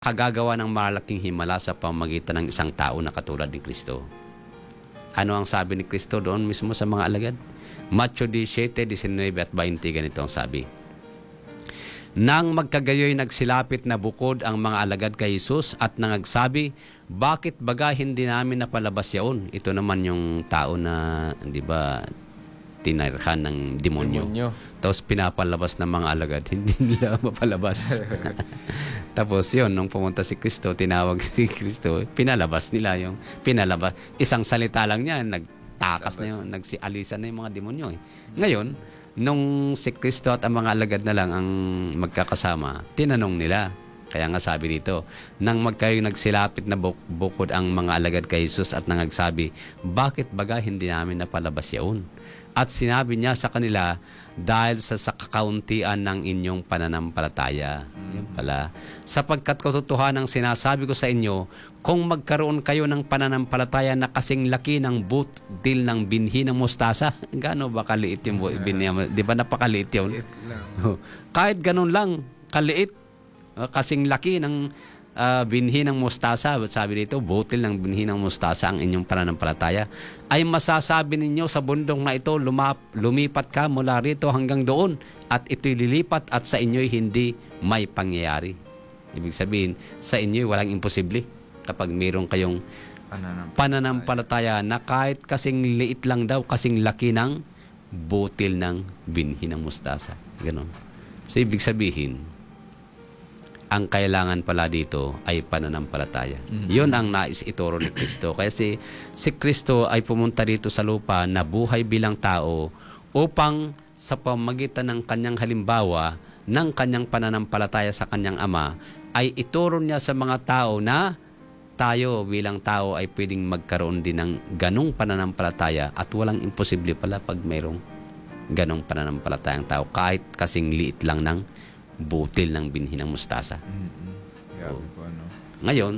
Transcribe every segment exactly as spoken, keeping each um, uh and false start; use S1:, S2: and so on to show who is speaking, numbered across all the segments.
S1: kagagawa ng malaking himala sa pamamagitan ng isang tao na katulad ni Kristo. Ano ang sabi ni Kristo doon mismo sa mga alagad? Matthew seventeen, nineteen at twenty, ganito ang sabi. Nang magkagayoy nagsilapit na bukod ang mga alagad kay Jesus at nangagsabi, bakit baga hindi namin napalabas yaon? Ito naman yung tao na, di ba, tinirhan ng demonyo. demonyo. Tapos pinapalabas ng mga alagad, hindi nila mapalabas. Tapos yun, nung pumunta si Kristo, tinawag si Kristo, pinalabas nila yung, pinalabas. Isang salita lang niya, nagtakas na yun, nagsialisan na yung mga demonyo. Eh. Ngayon, nung si Kristo at ang mga alagad na lang ang magkakasama, tinanong nila. Kaya nga sabi dito, nang magkayo nagsilapit na bukod ang mga alagad kay Jesus at nangagsabi, bakit baga hindi namin napalabas yaon? At sinabi niya sa kanila, dahil sa, sa kakauntian ng inyong pananampalataya. Mm-hmm. Yun pala. Sapagkat katotohanan ang sinasabi ko sa inyo, kung magkaroon kayo ng pananampalataya na kasing laki ng butil ng binhi ng mustasa, gaano ba kaliit yung binhi? Di ba napakaliit yun? Kahit ganun lang, kaliit, kasing laki ng uh, binhi ng mustasa, sabi dito, butil ng binhi ng mustasa ang inyong pananampalataya, ay masasabi ninyo sa bundok na ito, lumap, lumipat ka mula rito hanggang doon, at ito'y lilipat at sa inyo'y hindi may pangyayari. Ibig sabihin, sa inyo'y walang imposible kapag mayroon kayong pananampalataya, pananampalataya na kahit kasing liit lang daw, kasing laki ng butil ng binhi ng mustasa. Ganon. So, ibig sabihin, ang kailangan pala dito ay pananampalataya. Mm-hmm. Yun ang nais ituro ni Kristo. Kasi si Kristo ay pumunta dito sa lupa na buhay bilang tao upang sa pamagitan ng kanyang halimbawa ng kanyang pananampalataya sa kanyang Ama ay ituro niya sa mga tao na tayo bilang tao ay pwedeng magkaroon din ng ganong pananampalataya at walang imposible pala pag mayroong ganong pananampalatayang tao kahit kasing liit lang ng butil ng binhi ng mustasa.
S2: Mm-hmm. Grabe po, ano?
S1: Ngayon,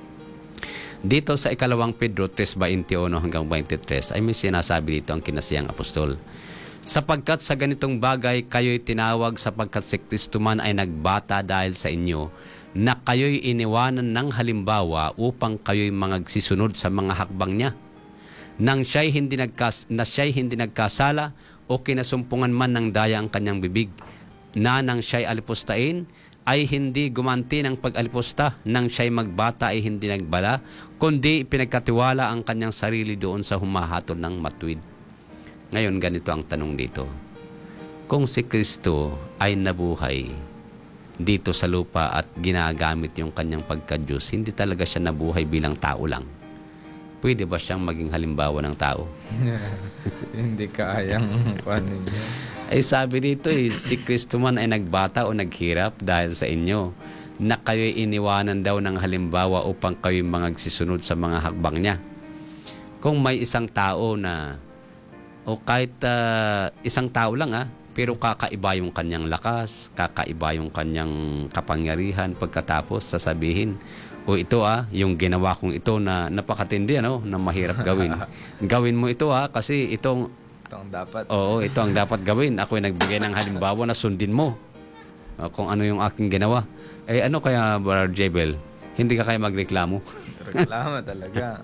S1: dito sa ikalawang Pedro three twenty-one hanggang twenty-three ay may sinasabi dito ang kinasiyang apostol. Sapagkat sa ganitong bagay kayo'y tinawag sapagkat si Kristo man ay nagbata dahil sa inyo na kayo'y iniwanan ng halimbawa upang kayo'y magsisunod sa mga hakbang niya. Nang siya'y hindi, nagkas, na siya'y hindi nagkasala o kinasumpungan man ng daya ang kanyang bibig, na nang siya'y alipustain, ay hindi gumanti ng pag-alipusta, nang siya'y magbata ay hindi nagbala, kundi pinagkatiwala ang kanyang sarili doon sa humahatol ng matuwid. Ngayon, ganito ang tanong dito. Kung si Kristo ay nabuhay dito sa lupa at ginagamit yung kanyang pagka-Diyos, hindi talaga siya nabuhay bilang tao lang. Pwede ba siyang maging halimbawa ng tao?
S2: Hindi kayang paano niya.
S1: Ay sabi dito eh, si Kristo man ay nagbata o naghirap dahil sa inyo, na kayo'y iniwanan daw ng halimbawa upang kayo'y magsisunod sa mga hakbang niya. Kung may isang tao na, o kahit uh, isang tao lang ah, pero kakaiba yung kanyang lakas, kakaiba yung kanyang kapangyarihan, pagkatapos sasabihin, o ito ah, yung ginawa kong ito na napakatindi, ano, na mahirap gawin. Gawin mo ito ah, kasi itong
S2: Ito ang dapat.
S1: Oo, ito ang dapat gawin. Ako ay nagbigay ng halimbawa na sundin mo uh, kung ano yung aking ginawa. Eh ano kaya, Brother Jebel? Hindi ka kaya magreklamo?
S2: Reklamo talaga.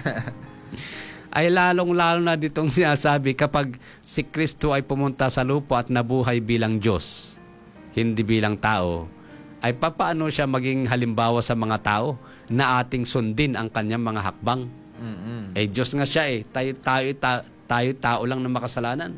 S1: Ay lalong-lalo na ditong sinasabi kapag si Kristo ay pumunta sa lupa at nabuhay bilang Diyos, hindi bilang tao, ay papaano siya maging halimbawa sa mga tao na ating sundin ang kanyang mga hakbang?
S2: Mm-hmm.
S1: Eh Diyos nga siya eh. Tayo, tayo, tayo, tayo tao lang na makasalanan.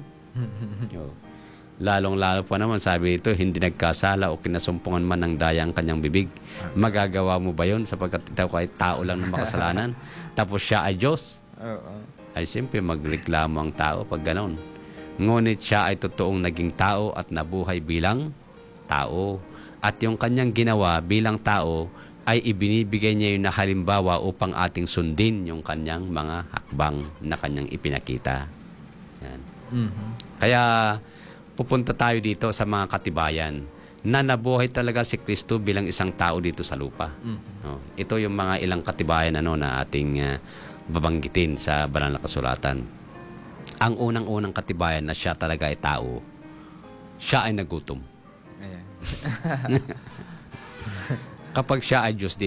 S1: Lalong-lalo pa naman, sabi ito, hindi nagkasala o kinasumpungan man ng daya ang kanyang bibig. Magagawa mo ba yun sapagkat ito ay tao lang na makasalanan? Tapos siya ay Diyos?
S2: Oo.
S1: Ay siyempre magreklamo ang tao pag ganon. Ngunit siya ay totoong naging tao at nabuhay bilang tao. At yung kanyang ginawa bilang tao ay ibinibigay niya yung na halimbawa upang ating sundin yung kanyang mga hakbang na kanyang ipinakita. Yan.
S2: Mm-hmm.
S1: Kaya pupunta tayo dito sa mga katibayan na nabuhay talaga si Kristo bilang isang tao dito sa lupa.
S2: Mm-hmm.
S1: No? Ito yung mga ilang katibayan ano, na ating uh, babanggitin sa banal na kasulatan. Ang unang-unang katibayan na siya talaga ay tao, siya ay nagutom.
S2: Ayan.
S1: kapag siya ay Diyos din.